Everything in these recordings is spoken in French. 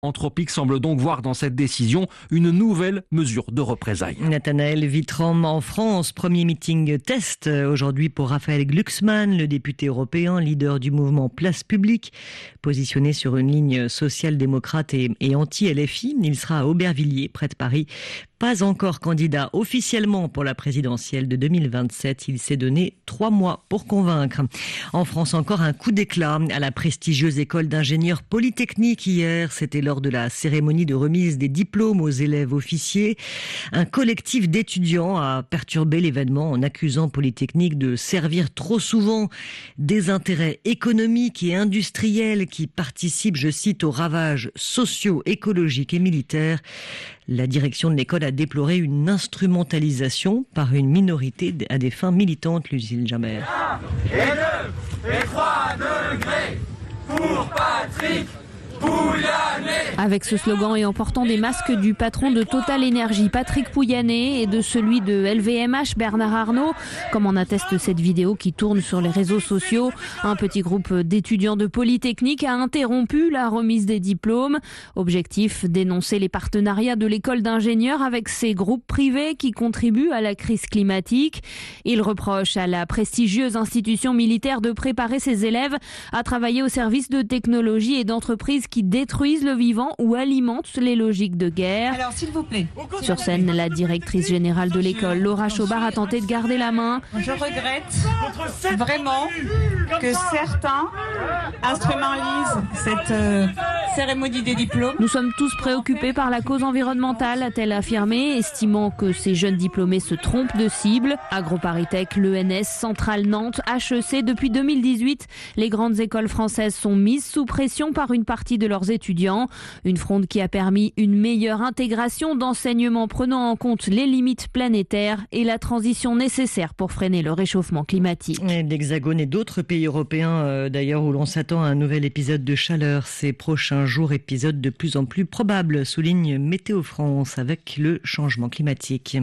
Anthropique semble donc voir dans cette décision une nouvelle mesure de représailles. Nathanaël Wittram en France, premier meeting test aujourd'hui pour Raphaël Glucksmann, le député européen, leader du mouvement Place Publique, positionné sur une ligne social-démocrate et anti-LFI. Il sera à Aubervilliers, près de Paris. Pas encore candidat officiellement pour la présidentielle de 2027. Il s'est donné 3 mois pour convaincre. En France, encore un coup d'éclat à la prestigieuse école d'ingénieurs polytechnique hier. C'était lors de la cérémonie de remise des diplômes aux élèves officiers. Un collectif d'étudiants a perturbé l'événement en accusant Polytechnique de servir trop souvent des intérêts économiques et industriels qui participent, je cite, aux ravages sociaux, écologiques et militaires. La direction de l'école a déploré une instrumentalisation par une minorité à des fins militantes, Lucille Jammer. 1 et 2 et 3 degrés pour Patrick Pouyanné. Avec ce slogan et en portant des masques du patron de Total Énergie, Patrick Pouyanné, et de celui de LVMH, Bernard Arnault, comme en atteste cette vidéo qui tourne sur les réseaux sociaux, un petit groupe d'étudiants de Polytechnique a interrompu la remise des diplômes. Objectif, dénoncer les partenariats de l'école d'ingénieurs avec ces groupes privés qui contribuent à la crise climatique. Il reproche à la prestigieuse institution militaire de préparer ses élèves à travailler au service de technologies et d'entreprises qui détruisent le vivant ou alimentent les logiques de guerre. Alors, s'il vous plaît. Sur scène, la directrice générale de l'école, Laura Chaubard, a tenté de garder la main. Je regrette vraiment que certains instrumentalisent cette cérémonie des diplômes. Nous sommes tous préoccupés par la cause environnementale, a-t-elle affirmé, estimant que ces jeunes diplômés se trompent de cible. AgroParisTech, l'ENS, Centrale Nantes, HEC, depuis 2018, les grandes écoles françaises sont mises sous pression par une partie de leurs étudiants. Une fronde qui a permis une meilleure intégration d'enseignements prenant en compte les limites planétaires et la transition nécessaire pour freiner le réchauffement climatique. L'Hexagone et d'autres pays européens d'ailleurs où l'on s'attend à un nouvel épisode de chaleur ces prochains jours, épisode de plus en plus probable, souligne Météo France avec le changement climatique.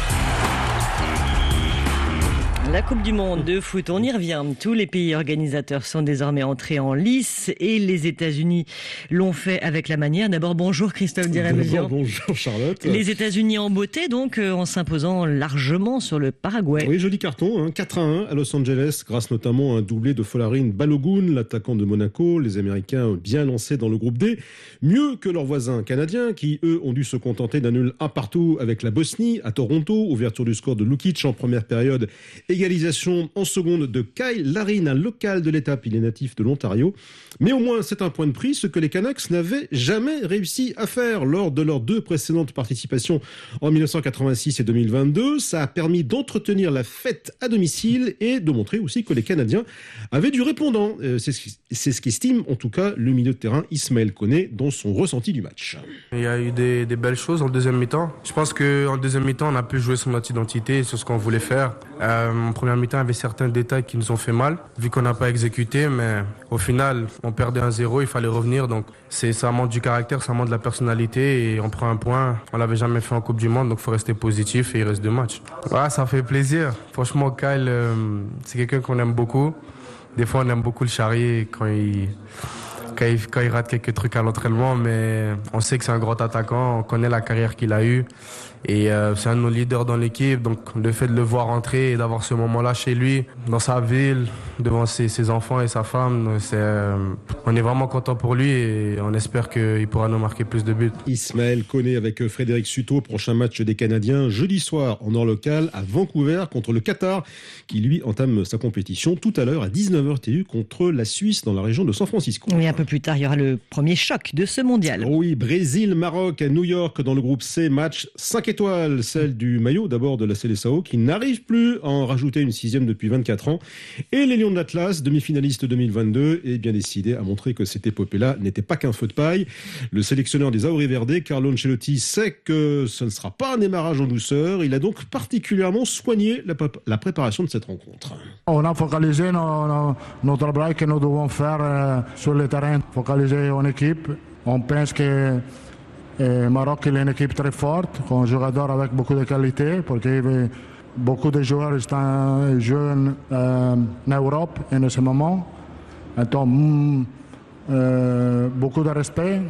La Coupe du Monde de foot, on y revient. Tous les pays organisateurs sont désormais entrés en lice et les États-Unis l'ont fait avec la manière. D'abord, bonjour Christophe Diré-Mézian. Bonjour Charlotte. Les États-Unis en beauté, donc, en s'imposant largement sur le Paraguay. Oui, joli carton, 4-1 à Los Angeles, grâce notamment à un doublé de Folarin Balogun, l'attaquant de Monaco. Les Américains bien lancés dans le groupe D, mieux que leurs voisins canadiens qui, eux, ont dû se contenter d'un nul 1-1 avec la Bosnie à Toronto. Ouverture du score de Lukic en première période. Égalisation en seconde de Kyle Larin, un local de l'étape, il est natif de l'Ontario. Mais au moins, c'est un point de prix, ce que les Canucks n'avaient jamais réussi à faire lors de leurs 2 précédentes participations en 1986 et 2022. Ça a permis d'entretenir la fête à domicile et de montrer aussi que les Canadiens avaient du répondant. C'est ce qu'estime en tout cas le milieu de terrain Ismaël Koné dans son ressenti du match. Il y a eu des belles choses en deuxième mi-temps. Je pense qu'en deuxième mi-temps, on a pu jouer sur notre identité, sur ce qu'on voulait faire. En première mi-temps, il y avait certains détails qui nous ont fait mal, vu qu'on n'a pas exécuté, mais au final, on perdait 1-0, il fallait revenir. Donc ça montre du caractère, ça montre de la personnalité et on prend un point. On l'avait jamais fait en Coupe du Monde, donc il faut rester positif et il reste 2 matchs. Ouais, ça fait plaisir. Franchement, Kyle, c'est quelqu'un qu'on aime beaucoup. Des fois, on aime beaucoup le charrier quand il rate quelques trucs à l'entraînement, mais on sait que c'est un grand attaquant, on connaît la carrière qu'il a eue. Et c'est un de nos leaders dans l'équipe, donc le fait de le voir entrer et d'avoir ce moment-là chez lui, dans sa ville, devant ses enfants et sa femme, on est vraiment content pour lui et on espère qu'il pourra nous marquer plus de buts. Ismaël Koné avec Frédéric Suto, prochain match des Canadiens jeudi soir en heure locale à Vancouver contre le Qatar qui lui entame sa compétition tout à l'heure à 19h TU contre la Suisse dans la région de San Francisco. Oui, un peu plus tard, il y aura le premier choc de ce mondial. Oui, Brésil-Maroc à New York dans le groupe C, match 5 étoiles, celle du maillot d'abord de la Seleção qui n'arrive plus à en rajouter une 6e depuis 24 ans. Et les Lions de l'Atlas, demi-finaliste 2022, est bien décidé à montrer que cette épopée-là n'était pas qu'un feu de paille. Le sélectionneur des Auriverde, Carlo Ancelotti, sait que ce ne sera pas un démarrage en douceur. Il a donc particulièrement soigné la préparation de cette rencontre. On a focalisé notre travail que nous devons faire sur le terrain, focaliser en équipe. On pense que Maroc est une équipe très forte, un joueur avec beaucoup de qualité, parce que beaucoup de joueurs sont jeunes en Europe en ce moment. Donc, beaucoup de respect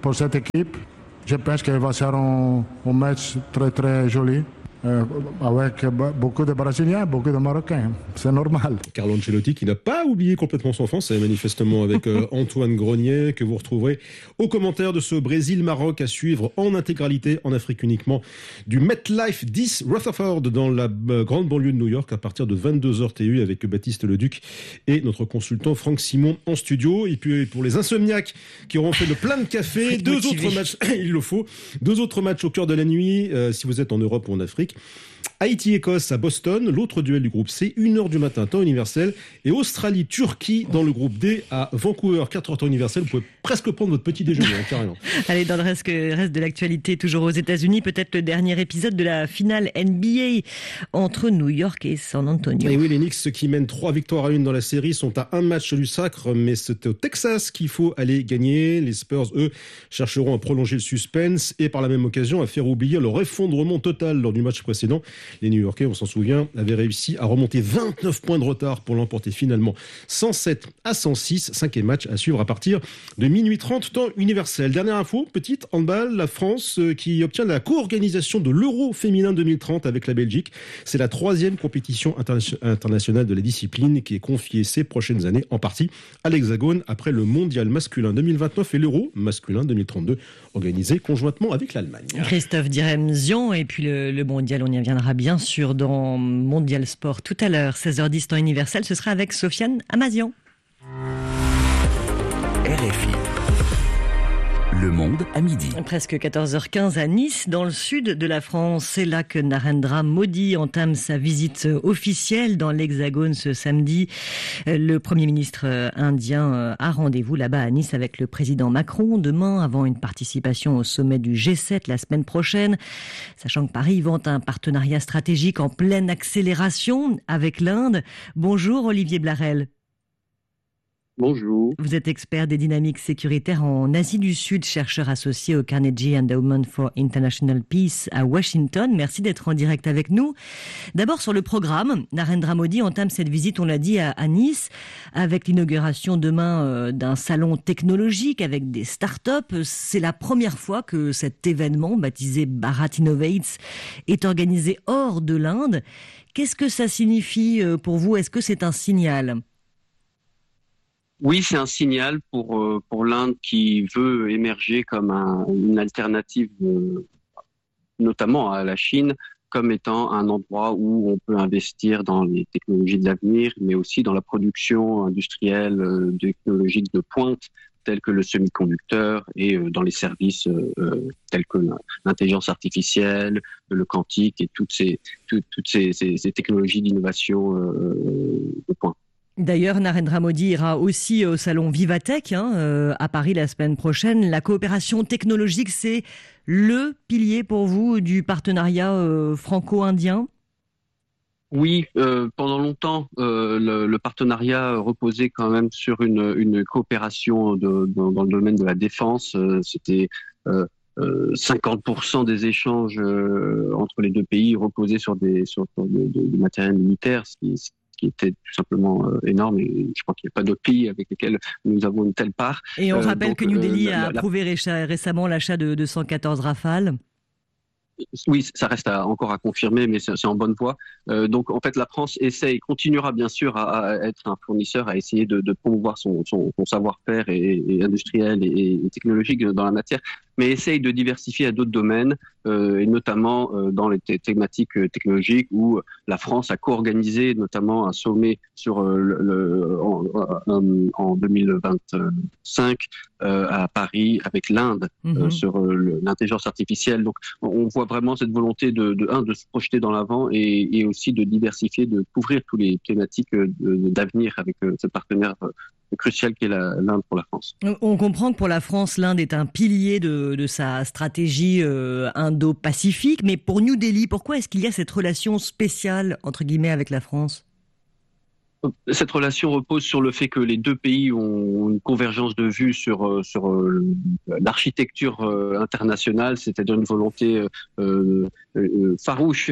pour cette équipe. Je pense qu'il va faire un match très très joli. Avec beaucoup de Brésiliens, beaucoup de Marocains, c'est normal. Carlo Ancelotti qui n'a pas oublié complètement son enfance, manifestement avec Antoine Grenier, que vous retrouverez aux commentaires de ce Brésil-Maroc à suivre en intégralité, en Afrique uniquement, du MetLife 10 Rutherford dans la grande banlieue de New York à partir de 22h TU avec Baptiste Leduc et notre consultant Franck Simon en studio. Et puis pour les insomniaques qui auront fait de plein de café, deux autres matchs, il le faut, deux autres matchs au cœur de la nuit, si vous êtes en Europe ou en Afrique. Haïti-Écosse à Boston, l'autre duel du groupe C, 1h du matin, temps universel, et Australie-Turquie dans le groupe D à Vancouver, 4h temps universel. Vous pouvez presque prendre votre petit déjeuner, carrément. Allez, dans le reste de l'actualité, toujours aux États-Unis, peut-être le dernier épisode de la finale NBA entre New York et San Antonio. Et oui, les Knicks qui mènent 3 victoires à 1 dans la série sont à un match du sacre, mais c'est au Texas qu'il faut aller gagner. Les Spurs, eux, chercheront à prolonger le suspense et par la même occasion à faire oublier leur effondrement total lors du match précédent. Les New-Yorkais, on s'en souvient, avaient réussi à remonter 29 points de retard pour l'emporter finalement 107-106. 5e match à suivre à partir de minuit 30, temps universel. Dernière info, petite, handball, la France qui obtient la co-organisation de l'Euro féminin 2030 avec la Belgique. C'est la 3e compétition internationale de la discipline qui est confiée ces prochaines années en partie à l'Hexagone après le mondial masculin 2029 et l'Euro masculin 2032 organisé conjointement avec l'Allemagne. Christophe Diremzian et puis le mondial, on y reviendra bien sûr dans Mondial Sport tout à l'heure, 16h10 temps universel, ce sera avec Sofiane Amazian. RFI. Le Monde à midi. Presque 14h15 à Nice, dans le sud de la France. C'est là que Narendra Modi entame sa visite officielle dans l'Hexagone ce samedi. Le Premier ministre indien a rendez-vous là-bas à Nice avec le président Macron demain, avant une participation au sommet du G7 la semaine prochaine. Sachant que Paris vante un partenariat stratégique en pleine accélération avec l'Inde. Bonjour Olivier Blarel. Bonjour. Vous êtes expert des dynamiques sécuritaires en Asie du Sud, chercheur associé au Carnegie Endowment for International Peace à Washington. Merci d'être en direct avec nous. D'abord sur le programme, Narendra Modi entame cette visite, on l'a dit, à Nice, avec l'inauguration demain d'un salon technologique avec des startups. C'est la première fois que cet événement, baptisé Bharat Innovates, est organisé hors de l'Inde. Qu'est-ce que ça signifie pour vous ? Est-ce que c'est un signal ? Oui, c'est un signal pour l'Inde qui veut émerger comme une alternative, notamment à la Chine, comme étant un endroit où on peut investir dans les technologies de l'avenir, mais aussi dans la production industrielle technologique de pointe, tels que le semi-conducteur et dans les services tels que l'intelligence artificielle, le quantique et toutes ces technologies d'innovation de pointe. D'ailleurs, Narendra Modi ira aussi au salon Vivatech à Paris la semaine prochaine. La coopération technologique, c'est le pilier pour vous du partenariat franco-indien ? Oui, pendant longtemps, le partenariat reposait quand même sur une coopération dans le domaine de la défense. C'était 50% des échanges entre les deux pays reposaient sur du matériel militaire, ce qui était tout simplement énorme, et je crois qu'il n'y a pas d'autres pays avec lesquels nous avons une telle part. Et on rappelle que New Delhi a approuvé récemment l'achat de 114 Rafales. Oui, ça reste encore à confirmer, mais c'est en bonne voie. Donc, en fait, la France continuera bien sûr à être un fournisseur, à essayer de promouvoir son savoir-faire et industriel et technologique dans la matière, mais essaye de diversifier à d'autres domaines, et notamment dans les thématiques technologiques où la France a co-organisé notamment un sommet en 2025 à Paris avec l'Inde sur l'intelligence artificielle. Donc, on voit vraiment cette volonté de se projeter dans l'avant et aussi de diversifier, de couvrir toutes les thématiques d'avenir avec ce partenaire crucial qu'est l'Inde pour la France. On comprend que pour la France, l'Inde est un pilier de sa stratégie indo-pacifique, mais pour New Delhi, pourquoi est-ce qu'il y a cette relation spéciale, entre guillemets, avec la France ? Cette relation repose sur le fait que les deux pays ont une convergence de vues sur l'architecture internationale, c'est-à-dire une volonté farouche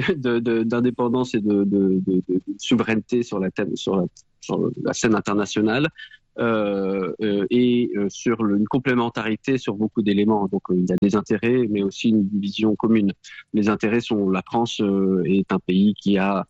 d'indépendance et de souveraineté sur la scène internationale. et sur une complémentarité sur beaucoup d'éléments. Donc il y a des intérêts, mais aussi une vision commune. Les intérêts sont, la France est un pays qui a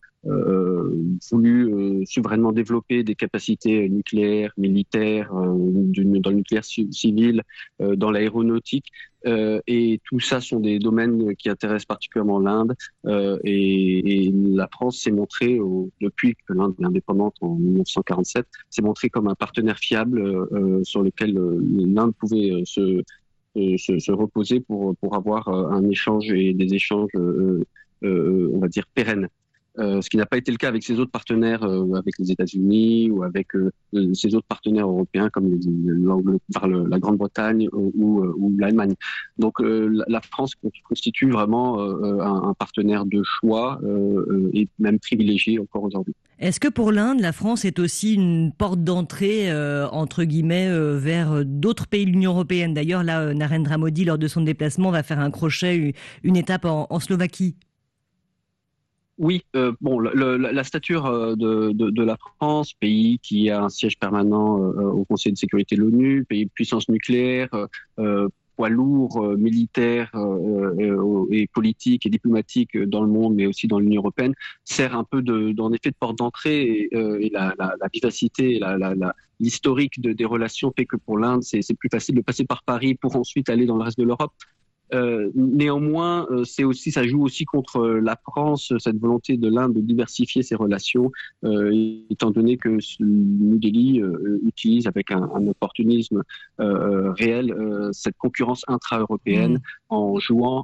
voulu souverainement développer des capacités nucléaires, militaires, dans le nucléaire civil, dans l'aéronautique, et tout ça sont des domaines qui intéressent particulièrement l'Inde, et la France s'est montrée, depuis que l'Inde est indépendante en 1947, s'est montrée comme un partenaire fiable sur lequel l'Inde pouvait se reposer pour avoir un échange et des échanges, on va dire, pérennes. Ce qui n'a pas été le cas avec ses autres partenaires, avec les États-Unis ou avec ses autres partenaires européens comme la Grande-Bretagne ou l'Allemagne. Donc la France constitue vraiment un partenaire de choix et même privilégié encore aujourd'hui. Est-ce que pour l'Inde, la France est aussi une porte d'entrée, entre guillemets, vers d'autres pays de l'Union européenne? D'ailleurs, là, Narendra Modi, lors de son déplacement, va faire un crochet, une étape en Slovaquie. Oui, la stature de la France, pays qui a un siège permanent au Conseil de sécurité de l'ONU, pays de puissance nucléaire, poids lourd militaire et politique et diplomatique dans le monde, mais aussi dans l'Union européenne, sert un peu en effet de porte d'entrée, et la vivacité, et l'historique des relations fait que pour l'Inde, c'est plus facile de passer par Paris pour ensuite aller dans le reste de l'Europe. Néanmoins, ça joue aussi contre la France, cette volonté de l'Inde de diversifier ses relations, étant donné que New Delhi utilise avec un opportunisme réel cette concurrence intra-européenne en jouant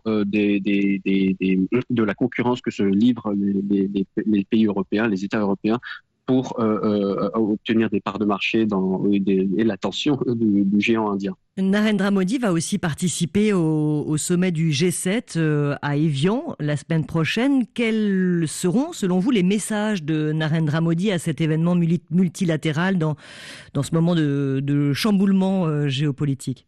de la concurrence que se livrent les pays européens, les États européens, pour obtenir des parts de marché et l'attention du géant indien. Narendra Modi va aussi participer au sommet du G7 à Évian la semaine prochaine. Quels seront, selon vous, les messages de Narendra Modi à cet événement multilatéral dans ce moment de chamboulement géopolitique?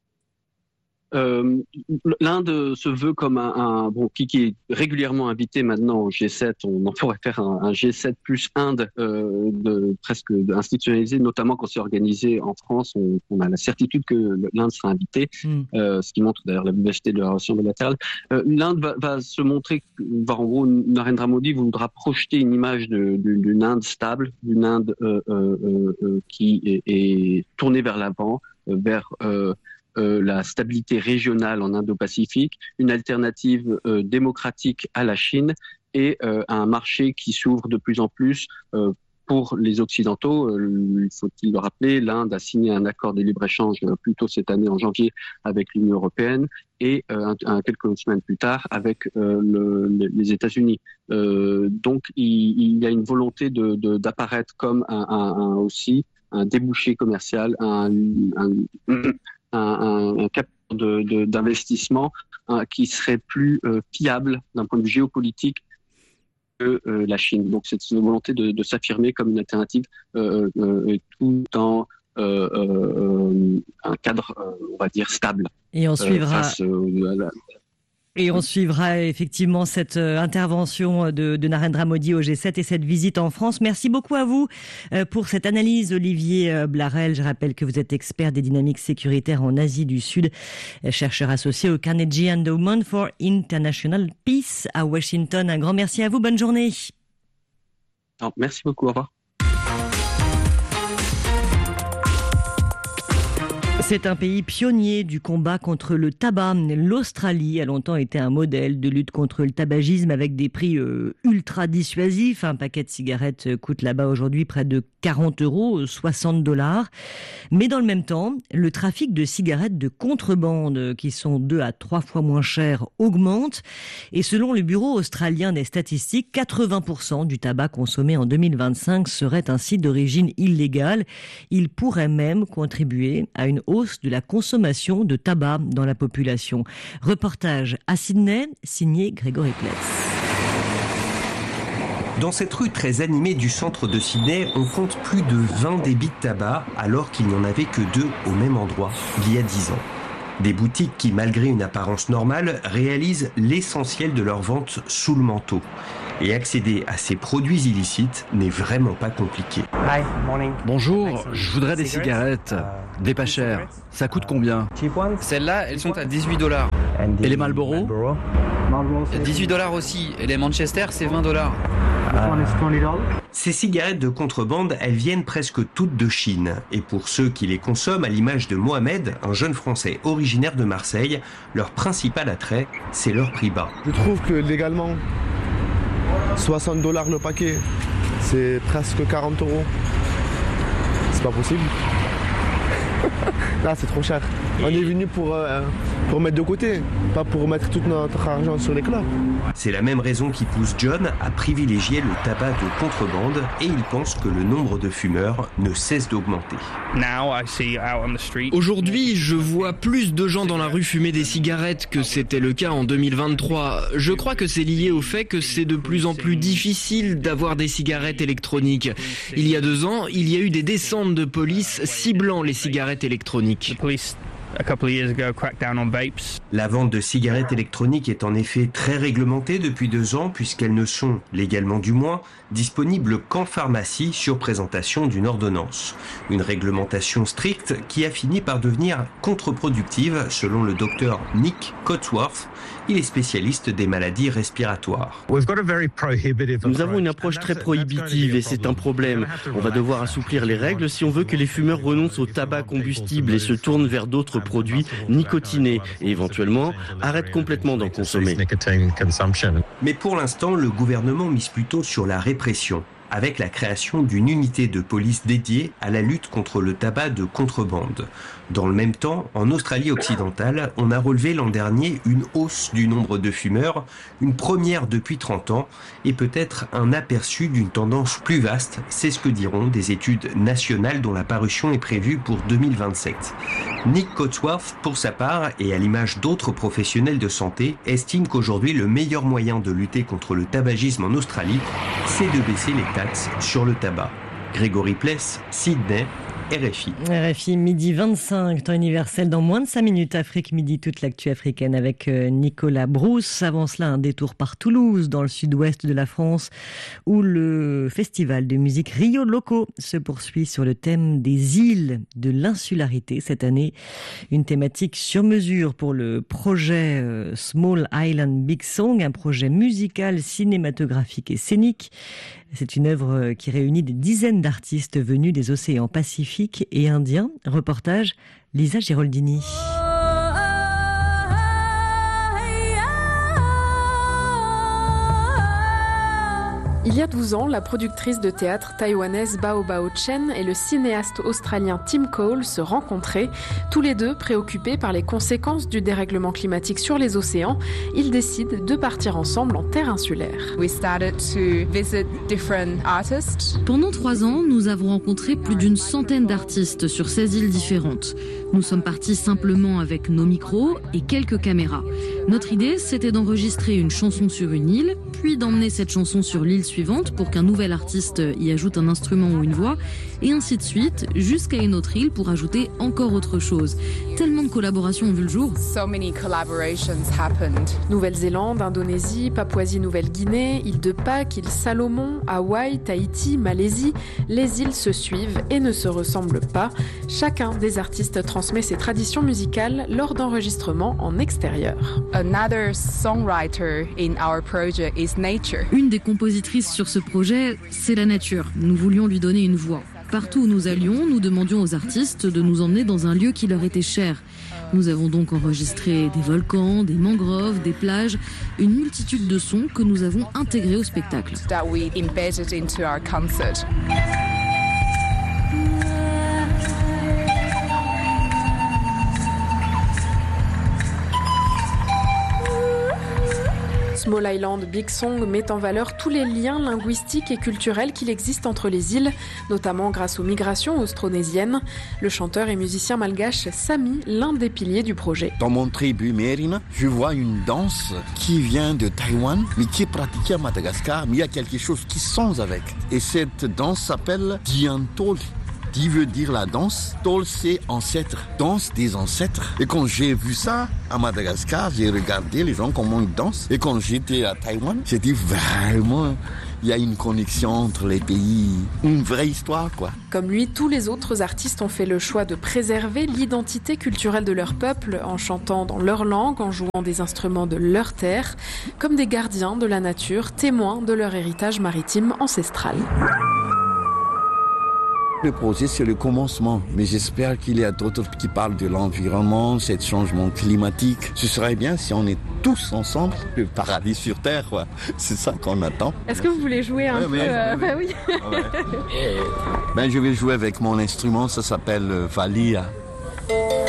L'Inde se veut comme qui est régulièrement invité maintenant au G7. On en pourrait faire un G7 plus Inde presque institutionnalisé, notamment quand c'est organisé en France. On a la certitude que l'Inde sera invitée, ce qui montre d'ailleurs la vivacité de la relation bilatérale. L'Inde va se montrer, en gros, Narendra Modi voudra projeter une image d'une Inde stable, d'une Inde qui est tournée vers l'avant, vers la stabilité régionale en Indo-Pacifique, une alternative démocratique à la Chine et un marché qui s'ouvre de plus en plus pour les Occidentaux. Faut-il le rappeler, l'Inde a signé un accord de libre-échange plus tôt cette année en janvier avec l'Union européenne et quelques semaines plus tard avec les États-Unis. Donc il y a une volonté d'apparaître comme aussi un débouché commercial, un capteur d'investissement qui serait plus fiable d'un point de vue géopolitique que la Chine. Donc c'est une volonté de s'affirmer comme une alternative tout en un cadre, on va dire, stable. Et on suivra... Et on suivra effectivement cette intervention de Narendra Modi au G7 et cette visite en France. Merci beaucoup à vous pour cette analyse, Olivier Blarel. Je rappelle que vous êtes expert des dynamiques sécuritaires en Asie du Sud, chercheur associé au Carnegie Endowment for International Peace à Washington. Un grand merci à vous. Bonne journée. Merci beaucoup. Au revoir. C'est un pays pionnier du combat contre le tabac. L'Australie a longtemps été un modèle de lutte contre le tabagisme avec des prix ultra dissuasifs. Un paquet de cigarettes coûte là-bas aujourd'hui près de 40 €, 60 $. Mais dans le même temps, le trafic de cigarettes de contrebande, qui sont 2 à 3 fois moins chères, augmente. Et selon le Bureau australien des statistiques, 80% du tabac consommé en 2025 serait ainsi d'origine illégale. Il pourrait même contribuer à une hausse de la consommation de tabac dans la population. Reportage à Sydney, signé Grégory Pletz. Dans cette rue très animée du centre de Sydney, on compte plus de 20 débits de tabac, alors qu'il n'y en avait que 2 au même endroit il y a 10 ans. Des boutiques qui, malgré une apparence normale, réalisent l'essentiel de leur vente sous le manteau. Et accéder à ces produits illicites n'est vraiment pas compliqué. Bonjour, je voudrais des cigarettes. Des pas chères. Ça coûte combien? Celles-là, elles sont à $18. Et les Marlboro? $18 aussi. Et les Manchester, c'est $20. Ces cigarettes de contrebande, elles viennent presque toutes de Chine. Et pour ceux qui les consomment, à l'image de Mohamed, un jeune Français originaire de Marseille, leur principal attrait, c'est leur prix bas. Je trouve que légalement, $60 le paquet, c'est presque 40 €. C'est pas possible. Là, c'est trop cher. On est venu pour mettre de côté, pas pour mettre tout notre argent sur les clopes. C'est la même raison qui pousse John à privilégier le tabac de contrebande et il pense que le nombre de fumeurs ne cesse d'augmenter. Aujourd'hui, je vois plus de gens dans la rue fumer des cigarettes que c'était le cas en 2023. Je crois que c'est lié au fait que c'est de plus en plus difficile d'avoir des cigarettes électroniques. Il y a 2 ans, il y a eu des descentes de police ciblant les cigarettes électroniques. La vente de cigarettes électroniques est en effet très réglementée depuis 2 ans puisqu'elles ne sont, légalement du moins, disponibles qu'en pharmacie sur présentation d'une ordonnance. Une réglementation stricte qui a fini par devenir contre-productive selon le docteur Nick Cotsworth. Il est spécialiste des maladies respiratoires. Nous avons une approche très prohibitive et c'est un problème. On va devoir assouplir les règles si on veut que les fumeurs renoncent au tabac combustible et se tournent vers d'autres produits nicotinés et éventuellement arrêtent complètement d'en consommer. Mais pour l'instant, le gouvernement mise plutôt sur la répression, avec la création d'une unité de police dédiée à la lutte contre le tabac de contrebande. Dans le même temps, en Australie occidentale, on a relevé l'an dernier une hausse du nombre de fumeurs, une première depuis 30 ans, et peut-être un aperçu d'une tendance plus vaste, c'est ce que diront des études nationales dont la parution est prévue pour 2027. Nick Cotsworth, pour sa part, et à l'image d'autres professionnels de santé, estime qu'aujourd'hui le meilleur moyen de lutter contre le tabagisme en Australie, c'est de baisser les taxes sur le tabac. Grégory Pless, Sydney, RFI. RFI, midi 25, temps universel dans moins de 5 minutes. Afrique Midi, toute l'actu africaine avec Nicolas Brousse. Avant cela, un détour par Toulouse, dans le sud-ouest de la France, où le festival de musique Rio Loco se poursuit sur le thème des îles de l'insularité. Cette année, une thématique sur mesure pour le projet Small Island Big Song, un projet musical, cinématographique et scénique. C'est une œuvre qui réunit des dizaines d'artistes venus des océans Pacifique et Indien. Reportage Lisa Giraldini. Il y a 12 ans, la productrice de théâtre taïwanaise Bao Bao Chen et le cinéaste australien Tim Cole se rencontraient. Tous les deux préoccupés par les conséquences du dérèglement climatique sur les océans, ils décident de partir ensemble en terre insulaire. Pendant 3 ans, nous avons rencontré plus d'une centaine d'artistes sur 16 îles différentes. Nous sommes partis simplement avec nos micros et quelques caméras. Notre idée, c'était d'enregistrer une chanson sur une île, puis d'emmener cette chanson sur l'île suivante pour qu'un nouvel artiste y ajoute un instrument ou une voix, et ainsi de suite, jusqu'à une autre île pour ajouter encore autre chose. Tellement de collaborations ont vu le jour. Nouvelle-Zélande, Indonésie, Papouasie-Nouvelle-Guinée, île de Pâques, île Salomon, Hawaï, Tahiti, Malaisie, les îles se suivent et ne se ressemblent pas. Chacun des artistes transmet ses traditions musicales lors d'enregistrements en extérieur. Une des compositrices sur ce projet, c'est la nature. Nous voulions lui donner une voix. Partout où nous allions, nous demandions aux artistes de nous emmener dans un lieu qui leur était cher. Nous avons donc enregistré des volcans, des mangroves, des plages, une multitude de sons que nous avons intégrés au spectacle. Small Island Big Song met en valeur tous les liens linguistiques et culturels qu'il existe entre les îles, notamment grâce aux migrations austronésiennes. Le chanteur et musicien malgache Sami, l'un des piliers du projet. Dans mon tribu Mérina, je vois une danse qui vient de Taïwan, mais qui est pratiquée à Madagascar, mais il y a quelque chose qui sonne avec. Et cette danse s'appelle Diantoli. Di veut dire la danse. Tol, c'est ancêtre, danse des ancêtres. Et quand j'ai vu ça à Madagascar, j'ai regardé les gens comment ils dansent. Et quand j'étais à Taïwan, j'ai dit vraiment, il y a une connexion entre les pays, une vraie histoire, quoi. Comme lui, tous les autres artistes ont fait le choix de préserver l'identité culturelle de leur peuple en chantant dans leur langue, en jouant des instruments de leur terre, comme des gardiens de la nature, témoins de leur héritage maritime ancestral. Le projet, c'est le commencement, mais j'espère qu'il y a d'autres qui parlent de l'environnement, ce changement climatique. Ce serait bien si on est tous ensemble, le paradis sur Terre, quoi. C'est ça qu'on attend. Est-ce que vous voulez jouer un peu oui. Je vais jouer avec mon instrument, ça s'appelle Valia.